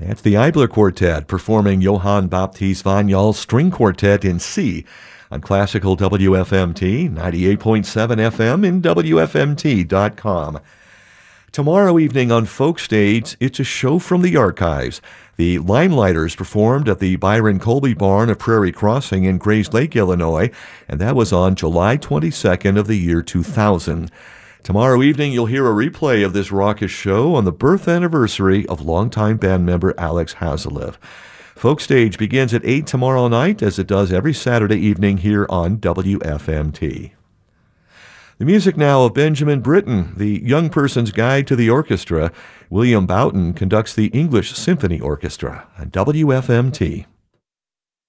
That's the Eibler Quartet performing Johann Baptist Vignal's String Quartet in C on Classical WFMT, 98.7 FM and WFMT.com. Tomorrow evening on Folk Stage, it's a show from the archives. The Limelighters performed at the Byron Colby Barn of Prairie Crossing in Grays Lake, Illinois, and that was on July 22nd of the year 2000. Tomorrow evening, you'll hear a replay of this raucous show on the birth anniversary of longtime band member Alex Hazalev. Folk Stage begins at 8 tomorrow night, as it does every Saturday evening here on WFMT. The music now of Benjamin Britten, the young person's guide to the orchestra. William Boughton conducts the English Symphony Orchestra on WFMT.